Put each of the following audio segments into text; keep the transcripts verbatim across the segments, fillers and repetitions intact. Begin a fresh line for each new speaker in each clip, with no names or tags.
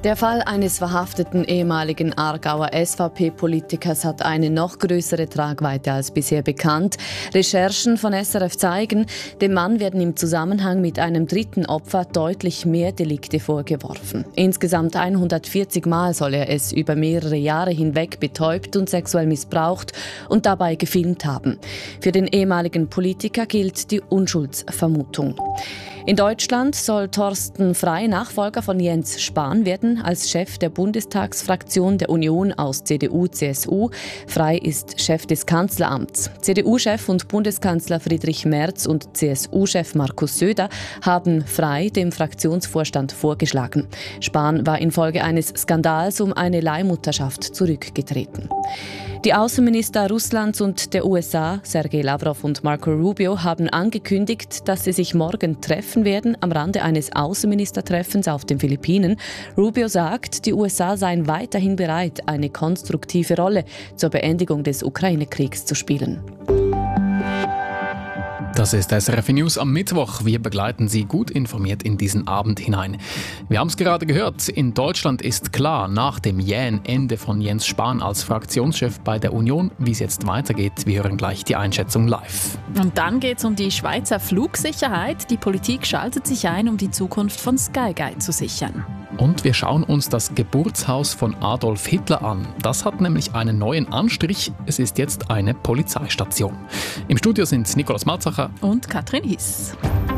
Der Fall eines verhafteten ehemaligen Aargauer S V P-Politikers hat eine noch größere Tragweite als bisher bekannt. Recherchen von S R F zeigen, dem Mann werden im Zusammenhang mit einem dritten Opfer deutlich mehr Delikte vorgeworfen. Insgesamt hundertvierzig Mal soll er es über mehrere Jahre hinweg betäubt und sexuell missbraucht und dabei gefilmt haben. Für den ehemaligen Politiker gilt die Unschuldsvermutung. In Deutschland soll Thorsten Frey Nachfolger von Jens Spahn werden als Chef der Bundestagsfraktion der Union aus C D U C S U. Frey ist Chef des Kanzleramts. C D U-Chef und Bundeskanzler Friedrich Merz und C S U-Chef Markus Söder haben Frey dem Fraktionsvorstand vorgeschlagen. Spahn war infolge eines Skandals um eine Leihmutterschaft zurückgetreten. Die Außenminister Russlands und der U S A, Sergei Lavrov und Marco Rubio, haben angekündigt, dass sie sich morgen treffen werden am Rande eines Außenministertreffens auf den Philippinen. Rubio sagt, die U S A seien weiterhin bereit, eine konstruktive Rolle zur Beendigung des Ukraine-Kriegs zu spielen.
Das ist S R F News am Mittwoch. Wir begleiten Sie gut informiert in diesen Abend hinein. Wir haben es gerade gehört, in Deutschland ist klar, nach dem jähen Ende von Jens Spahn als Fraktionschef bei der Union, wie es jetzt weitergeht. Wir hören gleich die Einschätzung live.
Und dann geht es um die Schweizer Flugsicherheit. Die Politik schaltet sich ein, um die Zukunft von Skyguide zu sichern.
Und wir schauen uns das Geburtshaus von Adolf Hitler an. Das hat nämlich einen neuen Anstrich. Es ist jetzt eine Polizeistation. Im Studio sind Nikolaus Malzacher
und Katrin Hiss.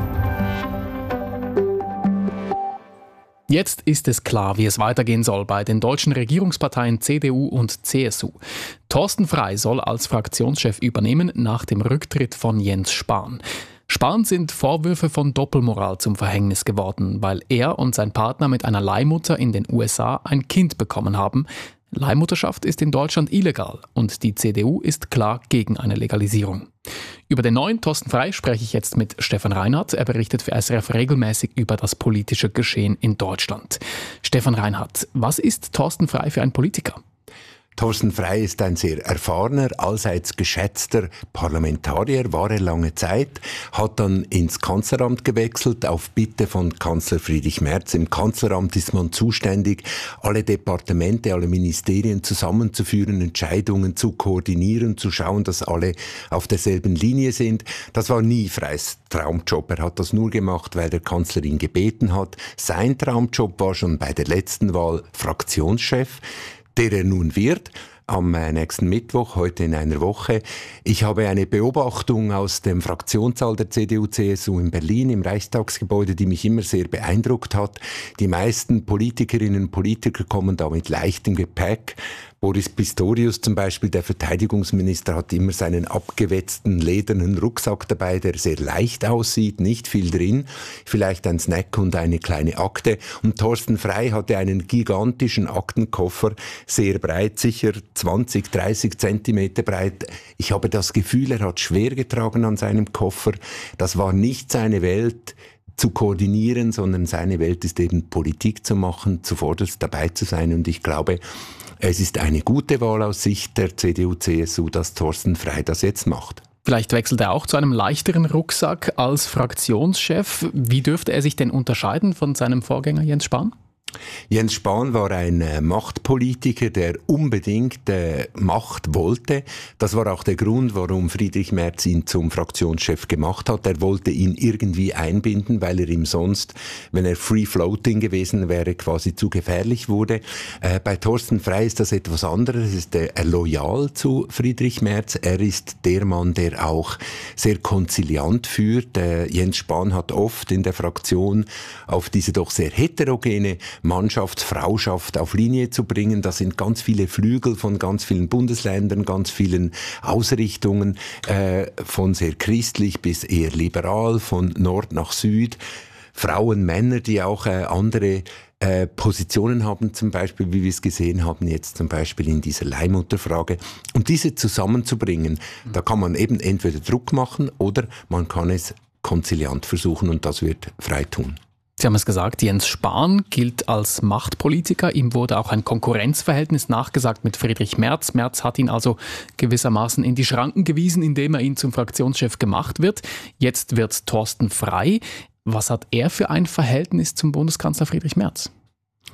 Jetzt ist es klar, wie es weitergehen soll bei den deutschen Regierungsparteien C D U und C S U. Thorsten Frey soll als Fraktionschef übernehmen nach dem Rücktritt von Jens Spahn. Spahn sind Vorwürfe von Doppelmoral zum Verhängnis geworden, weil er und sein Partner mit einer Leihmutter in den U S A ein Kind bekommen haben. Leihmutterschaft ist in Deutschland illegal und die C D U ist klar gegen eine Legalisierung. Über den neuen Thorsten Frey spreche ich jetzt mit Stefan Reinhardt. Er berichtet für S R F regelmäßig über das politische Geschehen in Deutschland. Stefan Reinhardt, was ist Thorsten Frey für ein Politiker?
Thorsten Frey ist ein sehr erfahrener, allseits geschätzter Parlamentarier, war er lange Zeit, hat dann ins Kanzleramt gewechselt auf Bitte von Kanzler Friedrich Merz. Im Kanzleramt ist man zuständig, alle Departemente, alle Ministerien zusammenzuführen, Entscheidungen zu koordinieren, zu schauen, dass alle auf derselben Linie sind. Das war nie Freys Traumjob. Er hat das nur gemacht, weil der Kanzler ihn gebeten hat. Sein Traumjob war schon bei der letzten Wahl Fraktionschef, der er nun wird, am nächsten Mittwoch, heute in einer Woche. Ich habe eine Beobachtung aus dem Fraktionssaal der C D U C S U in Berlin im Reichstagsgebäude, die mich immer sehr beeindruckt hat. Die meisten Politikerinnen und Politiker kommen da mit leichtem Gepäck. Boris Pistorius zum Beispiel, der Verteidigungsminister, hat immer seinen abgewetzten ledernen Rucksack dabei, der sehr leicht aussieht, nicht viel drin, vielleicht ein Snack und eine kleine Akte. Und Thorsten Frey hatte einen gigantischen Aktenkoffer, sehr breit, sicher zwanzig, dreißig Zentimeter breit. Ich habe das Gefühl, er hat schwer getragen an seinem Koffer. Das war nicht seine Welt zu koordinieren, sondern seine Welt ist eben Politik zu machen, zuvorderst dabei zu sein. Und ich glaube, es ist eine gute Wahl aus Sicht der C D U C S U, dass Thorsten Frey das jetzt macht.
Vielleicht wechselt er auch zu einem leichteren Rucksack als Fraktionschef. Wie dürfte er sich denn unterscheiden von seinem Vorgänger Jens Spahn?
Jens Spahn war ein äh, Machtpolitiker, der unbedingt äh, Macht wollte. Das war auch der Grund, warum Friedrich Merz ihn zum Fraktionschef gemacht hat. Er wollte ihn irgendwie einbinden, weil er ihm sonst, wenn er free-floating gewesen wäre, quasi zu gefährlich wurde. Äh, bei Thorsten Frey ist das etwas anderes. Ist er loyal zu Friedrich Merz. Er ist der Mann, der auch sehr konziliant führt. Äh, Jens Spahn hat oft in der Fraktion auf diese doch sehr heterogene Mannschaft, Frauschaft auf Linie zu bringen. Das sind ganz viele Flügel von ganz vielen Bundesländern, ganz vielen Ausrichtungen, äh, von sehr christlich bis eher liberal, von Nord nach Süd. Frauen, Männer, die auch äh, andere äh, Positionen haben, zum Beispiel, wie wir es gesehen haben, jetzt zum Beispiel in dieser Leihmutterfrage. Und diese zusammenzubringen, mhm. da kann man eben entweder Druck machen oder man kann es konziliant versuchen und das wird Frey tun.
Sie haben es gesagt, Jens Spahn gilt als Machtpolitiker. Ihm wurde auch ein Konkurrenzverhältnis nachgesagt mit Friedrich Merz. Merz hat ihn also gewissermaßen in die Schranken gewiesen, indem er ihn zum Fraktionschef gemacht wird. Jetzt wird Thorsten Frey. Was hat er für ein Verhältnis zum Bundeskanzler Friedrich Merz?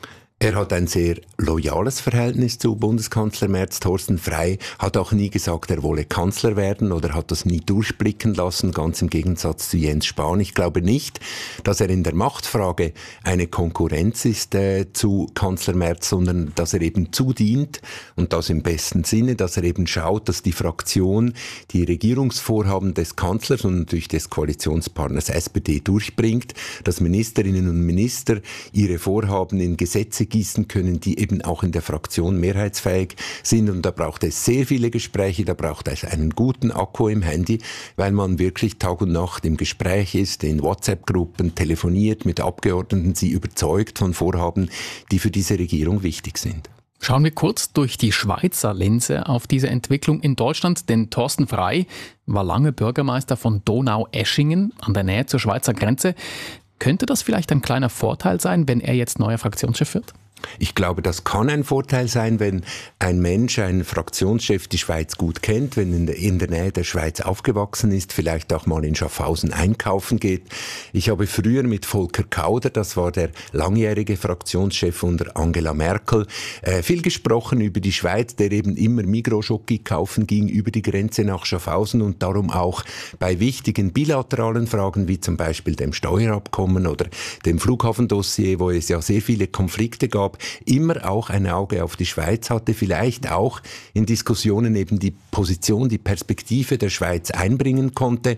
Er hat ein sehr loyales Verhältnis zu Bundeskanzler Merz. Thorsten Frey hat auch nie gesagt, er wolle Kanzler werden oder hat das nie durchblicken lassen, ganz im Gegensatz zu Jens Spahn. Ich glaube nicht, dass er in der Machtfrage eine Konkurrenz ist äh, zu Kanzler Merz, sondern dass er eben zudient und das im besten Sinne, dass er eben schaut, dass die Fraktion die Regierungsvorhaben des Kanzlers und natürlich des Koalitionspartners S P D durchbringt, dass Ministerinnen und Minister ihre Vorhaben in Gesetze gießen können, die eben auch in der Fraktion mehrheitsfähig sind. Und da braucht es sehr viele Gespräche, da braucht es einen guten Akku im Handy, weil man wirklich Tag und Nacht im Gespräch ist, in WhatsApp-Gruppen telefoniert mit Abgeordneten, sie überzeugt von Vorhaben, die für diese Regierung wichtig sind.
Schauen wir kurz durch die Schweizer Linse auf diese Entwicklung in Deutschland, denn Thorsten Frey war lange Bürgermeister von Donaueschingen an der Nähe zur Schweizer Grenze. Könnte das vielleicht ein kleiner Vorteil sein, wenn er jetzt neuer Fraktionschef wird?
Ich glaube, das kann ein Vorteil sein, wenn ein Mensch, ein Fraktionschef die Schweiz gut kennt, wenn in der, in der Nähe der Schweiz aufgewachsen ist, vielleicht auch mal in Schaffhausen einkaufen geht. Ich habe früher mit Volker Kauder, das war der langjährige Fraktionschef unter Angela Merkel, äh, viel gesprochen über die Schweiz, der eben immer Migros-Schoki kaufen ging über die Grenze nach Schaffhausen und darum auch bei wichtigen bilateralen Fragen wie zum Beispiel dem Steuerabkommen oder dem Flughafendossier, wo es ja sehr viele Konflikte gab, immer auch ein Auge auf die Schweiz hatte, vielleicht auch in Diskussionen eben die Position, die Perspektive der Schweiz einbringen konnte.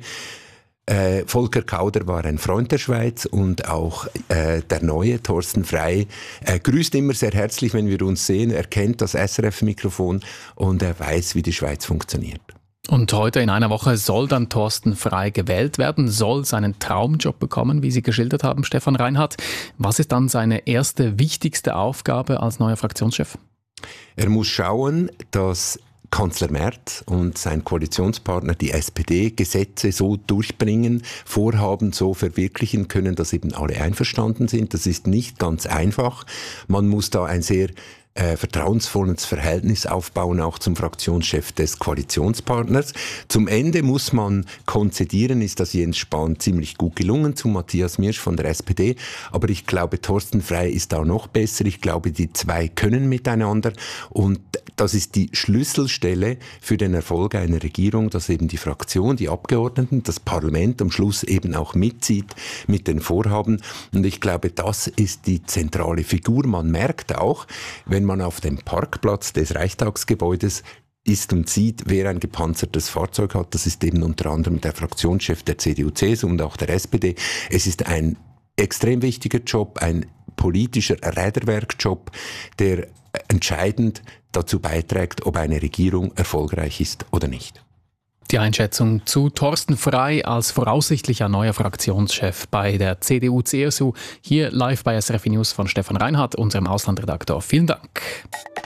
Äh, Volker Kauder war ein Freund der Schweiz und auch äh, der neue Thorsten Frey äh, grüßt immer sehr herzlich, wenn wir uns sehen. Er kennt das S R F-Mikrofon und er weiß, wie die Schweiz funktioniert.
Und heute in einer Woche soll dann Thorsten Frey gewählt werden, soll seinen Traumjob bekommen, wie Sie geschildert haben, Stefan Reinhardt. Was ist dann seine erste, wichtigste Aufgabe als neuer Fraktionschef?
Er muss schauen, dass Kanzler Merz und sein Koalitionspartner, die S P D, Gesetze so durchbringen, Vorhaben so verwirklichen können, dass eben alle einverstanden sind. Das ist nicht ganz einfach. Man muss da ein sehr Äh, vertrauensvolles Verhältnis aufbauen, auch zum Fraktionschef des Koalitionspartners. Zum Ende muss man konzedieren, ist das Jens Spahn ziemlich gut gelungen, zu Matthias Mirsch von der S P D, aber ich glaube, Thorsten Frey ist da noch besser. Ich glaube, die zwei können miteinander und das ist die Schlüsselstelle für den Erfolg einer Regierung, dass eben die Fraktion, die Abgeordneten, das Parlament am Schluss eben auch mitzieht mit den Vorhaben und ich glaube, das ist die zentrale Figur. Man merkt auch, wenn man auf dem Parkplatz des Reichstagsgebäudes ist und sieht, wer ein gepanzertes Fahrzeug hat, das ist eben unter anderem der Fraktionschef der C D U C S U und auch der S P D. Es ist ein extrem wichtiger Job, ein politischer Räderwerkjob, der entscheidend dazu beiträgt, ob eine Regierung erfolgreich ist oder nicht.
Die Einschätzung zu Thorsten Frey als voraussichtlicher neuer Fraktionschef bei der C D U C S U hier live bei S R F News von Stefan Reinhardt, unserem Auslandredaktor. Vielen Dank.